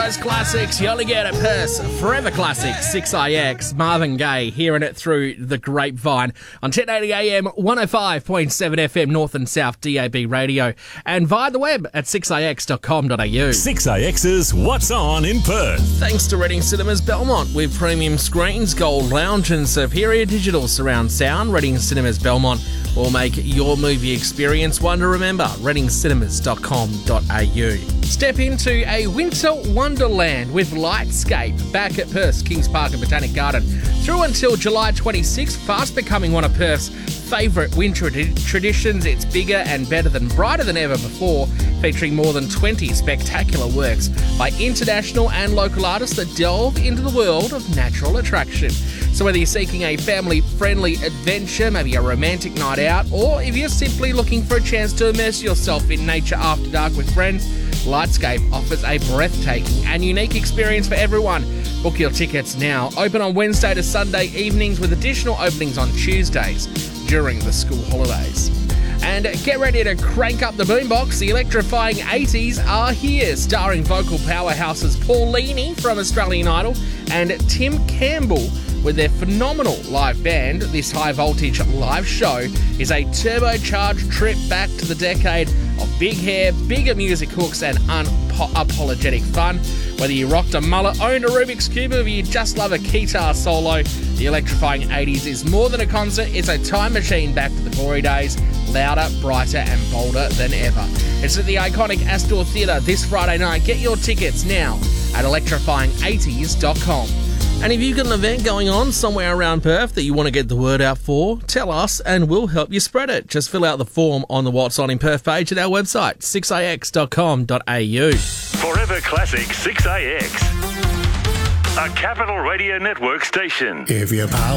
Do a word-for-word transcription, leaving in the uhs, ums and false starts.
those classics you only get at Perth's Forever Classic six A X. Marvin Gaye hearing it through the grapevine on ten eighty A M, one oh five point seven F M North and South D A B radio and via the web at six a x dot com dot a u. six A X's What's On in Perth. Thanks to Reading Cinemas Belmont with premium screens, gold lounge and superior digital surround sound. Reading Cinemas Belmont will make your movie experience one to remember. reading cinemas dot com dot a u. Step into a winter wonderland with Lightscape back at Perth's Kings Park and Botanic Garden through until July twenty-sixth, fast becoming one of Perth's favourite winter traditions. It's bigger and better than brighter than ever before, featuring more than twenty spectacular works by international and local artists that delve into the world of natural attraction. So whether you're seeking a family-friendly adventure, maybe a romantic night out, or if you're simply looking for a chance to immerse yourself in nature after dark with friends, Lightscape offers a breathtaking and unique experience for everyone. Book your tickets now. Open on Wednesday to Sunday evenings with additional openings on Tuesdays during the school holidays. And get ready to crank up the boombox. The electrifying eighties are here, starring vocal powerhouses Paul Leany from Australian Idol and Tim Campbell with their phenomenal live band. This high voltage live show is a turbocharged trip back to the decade of big hair, bigger music hooks and unapologetic fun. Whether you rocked a mullet, owned a Rubik's Cube, or you just love a guitar solo, the electrifying eighties is more than a concert. It's a time machine back to the glory days, louder, brighter and bolder than ever. It's at the iconic Astor Theatre this Friday night. Get your tickets now at electrifying eighties dot com. And if you've got an event going on somewhere around Perth that you want to get the word out for, tell us and we'll help you spread it. Just fill out the form on the What's On in Perth page at our website, six a x dot com dot a u. Forever Classic six A X. A Capital Radio Network station. If your power